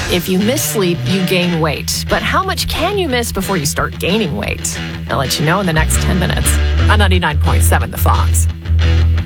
If you miss sleep, you gain weight. But how much can you miss before you start gaining weight? I'll let you know in the next 10 minutes on 99.7 The Fox.